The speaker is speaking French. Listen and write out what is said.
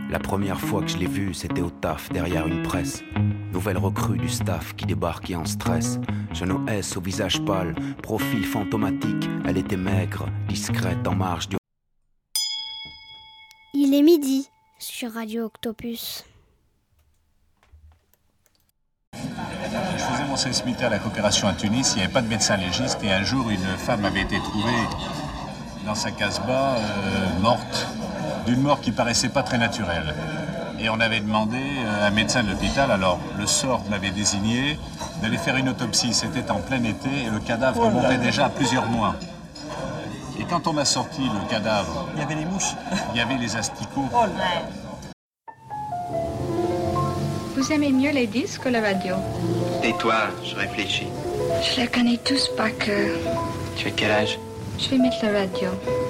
La première fois que je l'ai vue, c'était au taf, derrière une presse. Nouvelle recrue du staff qui débarquait en stress. Jeune OS au visage pâle, profil fantomatique. Elle était maigre, discrète en marge du... Il est midi sur Radio Octopus. Je faisais mon service militaire à la coopération à Tunis, il n'y avait pas de médecin légiste et un jour une femme avait été trouvée dans sa casbah morte, d'une mort qui paraissait pas très naturelle. Et on avait demandé à un médecin de l'hôpital, alors le SORD m'avait désigné, d'aller faire une autopsie. C'était en plein été et le cadavre remontait déjà à plusieurs mois. Et quand on a sorti le cadavre, il y avait les mouches, il y avait les asticots. Vous aimez mieux les disques ou la radio? Tais-toi, je réfléchis. Je les connais tous par cœur. Tu as quel âge? Je vais mettre la radio.